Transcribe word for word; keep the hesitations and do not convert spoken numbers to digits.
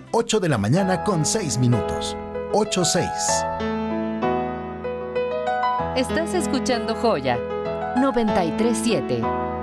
ocho de la mañana con seis minutos. ocho seis. Estás escuchando Joya noventa y tres punto siete.